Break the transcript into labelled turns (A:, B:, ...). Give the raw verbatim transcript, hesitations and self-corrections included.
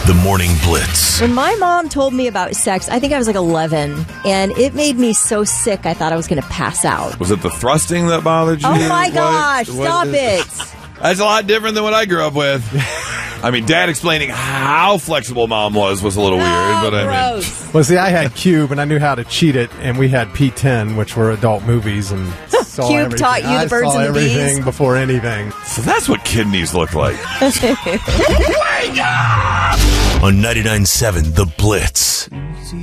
A: The Morning Blitz.
B: When my mom told me about sex, I think I was like eleven, and it made me so sick I thought I was going to pass out.
C: Was it the thrusting that bothered you?
B: Oh my
C: What-
B: gosh,
C: what
B: stop
C: is-
B: it.
C: That's a lot different than what I grew up with. I mean, Dad explaining how flexible Mom was was a little weird, but I mean...
B: Gross.
D: Well, see, I had Cube, and I knew how to cheat it, and we had P ten, which were adult moes, and saw
B: Cube
D: everything.
B: taught you the
D: I
B: birds
D: saw
B: and the
D: everything
B: bees.
D: before anything.
C: So that's what kidneys look like.
A: On ninety-nine point seven The Blitz.